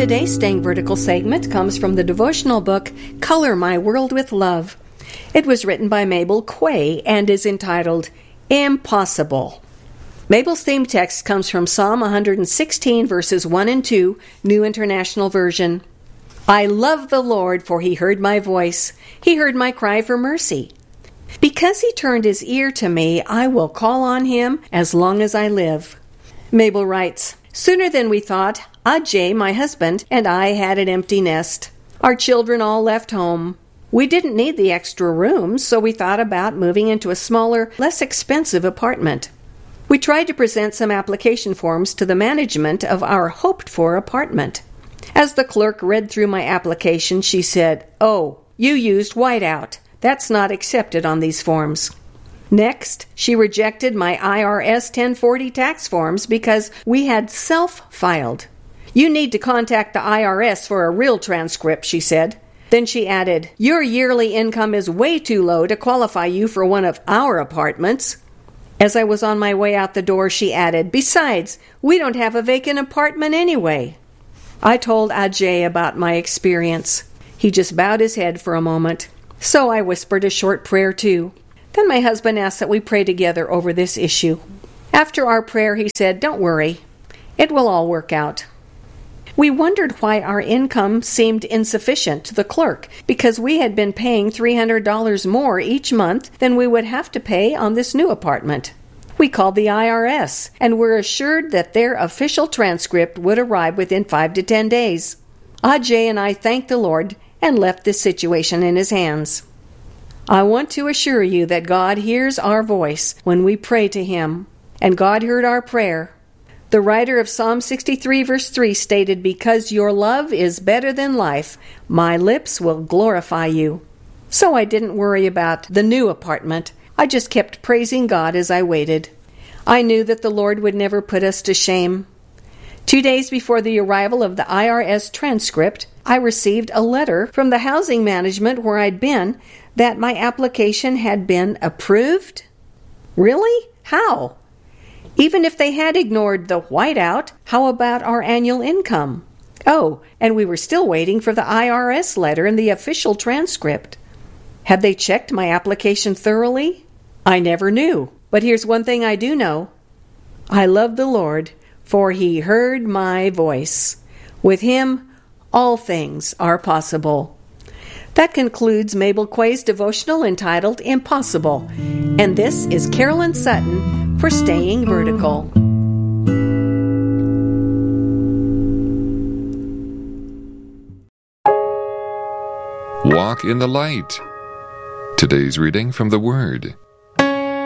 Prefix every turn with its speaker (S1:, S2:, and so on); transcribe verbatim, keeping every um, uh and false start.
S1: Today's Staying Vertical segment comes from the devotional book, Color My World with Love. It was written by Mabel Quay and is entitled, Impossible. Mabel's theme text comes from Psalm one sixteen, verses one and two, New International Version. I love the Lord, for he heard my voice. He heard my cry for mercy. Because he turned his ear to me, I will call on him as long as I live. Mabel writes, Sooner than we thought, Ajay, my husband, and I had an empty nest. Our children all left home. We didn't need the extra rooms, so we thought about moving into a smaller, less expensive apartment. We tried to present some application forms to the management of our hoped-for apartment. As the clerk read through my application, she said, Oh, you used whiteout. That's not accepted on these forms. Next, she rejected my I R S ten forty tax forms because we had self-filed. You need to contact the I R S for a real transcript, she said. Then she added, Your yearly income is way too low to qualify you for one of our apartments. As I was on my way out the door, she added, Besides, we don't have a vacant apartment anyway. I told Ajay about my experience. He just bowed his head for a moment. So I whispered a short prayer too. Then my husband asked that we pray together over this issue. After our prayer, he said, Don't worry. It will all work out. We wondered why our income seemed insufficient to the clerk, because we had been paying three hundred dollars more each month than we would have to pay on this new apartment. We called the I R S and were assured that their official transcript would arrive within five to ten days. Ajay and I thanked the Lord and left this situation in his hands. I want to assure you that God hears our voice when we pray to him, and God heard our prayer. The writer of Psalm sixty-three, verse three stated, Because your love is better than life, my lips will glorify you. So I didn't worry about the new apartment. I just kept praising God as I waited. I knew that the Lord would never put us to shame. Two days before the arrival of the I R S transcript, I received a letter from the housing management where I'd been that my application had been approved. Really? How? Even if they had ignored the whiteout, how about our annual income? Oh, and we were still waiting for the I R S letter and the official transcript. Had they checked my application thoroughly? I never knew. But here's one thing I do know. I love the Lord, for he heard my voice. With him, all things are possible. That concludes Mabel Quay's devotional entitled Impossible. And this is Carolyn Sutton for Staying Vertical.
S2: Walk in the light. Today's reading from the Word.